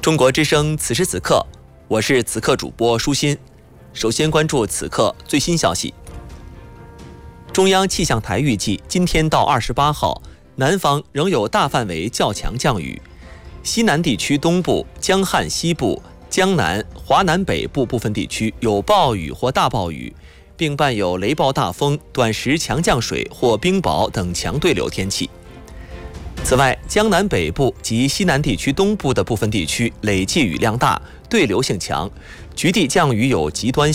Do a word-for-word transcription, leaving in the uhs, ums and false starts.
中国之声此时此刻，我是此刻主播舒心。首先关注此刻最新消息。中央气象台预计，今天到二十八号，南方仍有大范围较强降雨，西南地区东部、江汉西部、江南、华南北部部分地区有暴雨或大暴雨，并伴有雷暴大风、短时强降水或冰雹等强对流天气。此外，江南北部及西南地区东部的部分地区累计雨量大，对流性强，局地降雨有极端